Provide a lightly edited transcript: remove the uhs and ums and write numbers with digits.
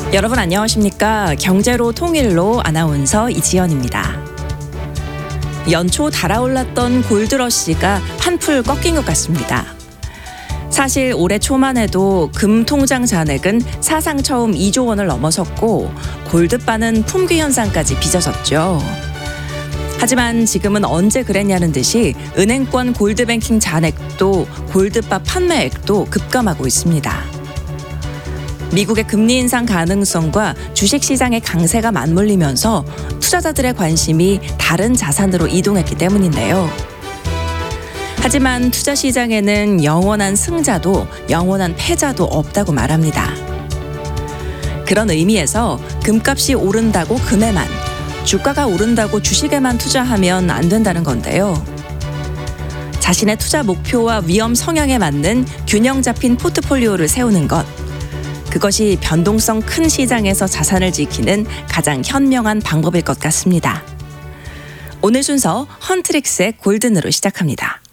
여러분 안녕하십니까? 경제로 통일로 아나운서 이지연입니다. 연초 달아올랐던 골드러시가 한풀 꺾인 것 같습니다. 사실 올해 초만 해도 금 통장 잔액은 사상 처음 2조 원을 넘어섰고 골드바는 품귀 현상까지 빚어졌죠. 하지만 지금은 언제 그랬냐는 듯이 은행권 골드뱅킹 잔액도 골드바 판매액도 급감하고 있습니다. 미국의 금리 인상 가능성과 주식시장의 강세가 맞물리면서 투자자들의 관심이 다른 자산으로 이동했기 때문인데요. 하지만 투자시장에는 영원한 승자도 영원한 패자도 없다고 말합니다. 그런 의미에서 금값이 오른다고 금에만, 주가가 오른다고 주식에만 투자하면 안 된다는 건데요. 자신의 투자 목표와 위험 성향에 맞는 균형 잡힌 포트폴리오를 세우는 것, 그것이 변동성 큰 시장에서 자산을 지키는 가장 현명한 방법일 것 같습니다. 오늘 순서 헌트릭스의 골든으로 시작합니다.